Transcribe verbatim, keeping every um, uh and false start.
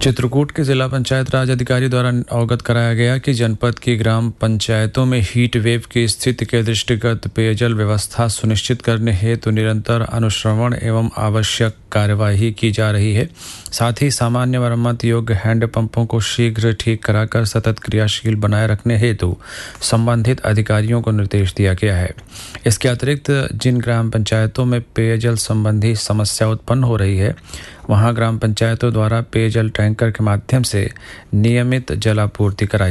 चित्रकूट के जिला पंचायत राज अधिकारी द्वारा अवगत कराया गया कि जनपद की ग्राम पंचायतों में हीट वेव की स्थिति के दृष्टिगत पेयजल व्यवस्था सुनिश्चित करने हेतु निरंतर अनुश्रवण एवं आवश्यक कार्यवाही की जा रही है। साथ ही सामान्य मरम्मत योग्य हैंडपंपों को शीघ्र ठीक कराकर सतत क्रियाशील बनाए रखने हेतु संबंधित अधिकारियों को निर्देश दिया गया है। इसके अतिरिक्त जिन ग्राम पंचायतों में पेयजल संबंधी समस्या उत्पन्न हो रही है, वहां ग्राम पंचायतों द्वारा पेयजल टैंकर के माध्यम से नियमित जलापूर्ति कराई